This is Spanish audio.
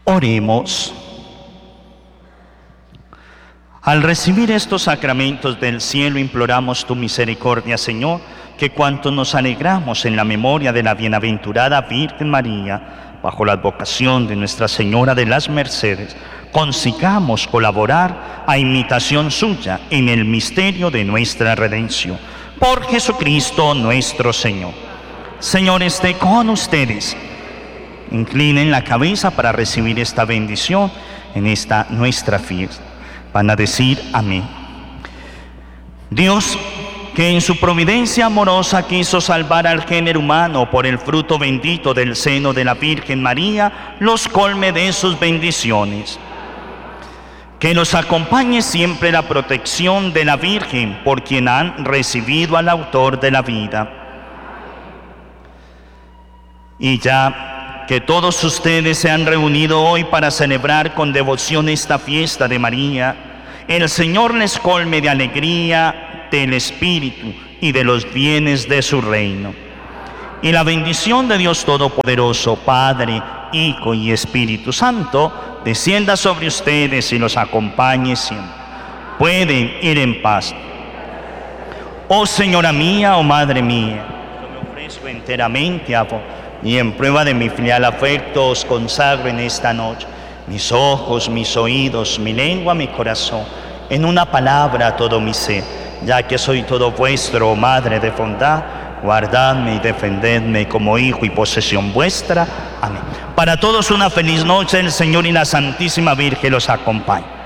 Oremos. Al recibir estos sacramentos del cielo, imploramos tu misericordia, Señor, que cuanto nos alegramos en la memoria de la bienaventurada Virgen María, bajo la advocación de Nuestra Señora de las Mercedes, consigamos colaborar a imitación suya en el misterio de nuestra redención. Por Jesucristo nuestro Señor. Señor, esté con ustedes. Inclinen la cabeza para recibir esta bendición en esta nuestra fiesta. Van a decir amén. Dios, que en su providencia amorosa quiso salvar al género humano por el fruto bendito del seno de la Virgen María, los colme de sus bendiciones. Que los acompañe siempre la protección de la Virgen, por quien han recibido al autor de la vida. Y ya que todos ustedes se han reunido hoy para celebrar con devoción esta fiesta de María, el Señor les colme de alegría del Espíritu y de los bienes de su reino. Y la bendición de Dios Todopoderoso, Padre, Hijo y Espíritu Santo, descienda sobre ustedes y los acompañe siempre. Pueden ir en paz. Oh Señora mía, oh Madre mía, yo me ofrezco enteramente a vos, y en prueba de mi filial afecto os consagro en esta noche mis ojos, mis oídos, mi lengua, mi corazón, en una palabra todo mi ser, ya que soy todo vuestro, oh Madre de bondad, guardadme y defendedme como hijo y posesión vuestra. Amén. Para todos una feliz noche, el Señor y la Santísima Virgen los acompañen.